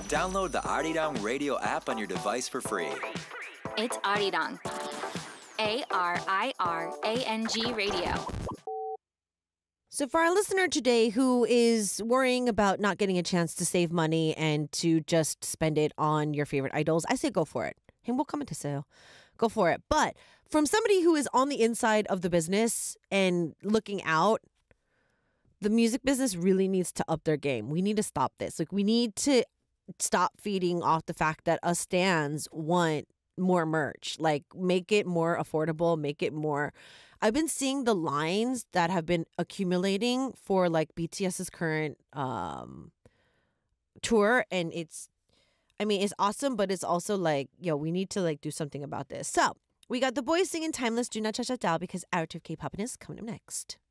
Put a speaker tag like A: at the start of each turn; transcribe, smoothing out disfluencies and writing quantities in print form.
A: Download the Arirang Radio app on your device for free.
B: It's Arirang. ARIRANG Radio.
C: So for our listener today who is worrying about not getting a chance to save money and to just spend it on your favorite idols, I say go for it. 행복하면 go for it. But from somebody who is on the inside of the business and looking out, the music business really needs to up their game. We need to stop this. Like, we need to stop feeding off the fact that us stans want more merch. Like, make it more affordable, make it more. I've been seeing the lines that have been accumulating for like BTS's current tour, and it's awesome, but it's also like, we need to like do something about this. So we got the boys singing Timeless Do Not Cha Cha Down because Out of K-pop is coming up next.